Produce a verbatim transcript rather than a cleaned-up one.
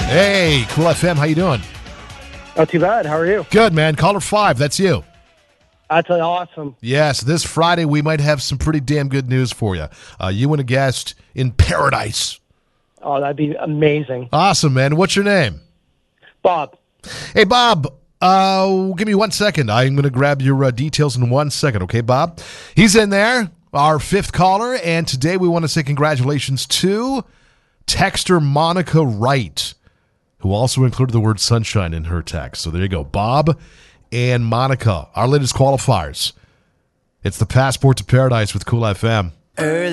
Hey, Cool F M, how you doing? Not too bad. How are you? Good, man. Caller five, that's you. That's awesome. Yes, this Friday we might have some pretty damn good news for you. Uh, you and a guest in paradise. Oh, that'd be amazing. Awesome, man. What's your name? Bob. Hey, Bob. Uh, give me one second. I'm going to grab your uh, details in one second, okay, Bob? He's in there, our fifth caller, and today we want to say congratulations to texter Monica Wright, who also included the word sunshine in her text. So there you go. Bob and Monica, our latest qualifiers. It's the Passport to Paradise with Cool F M.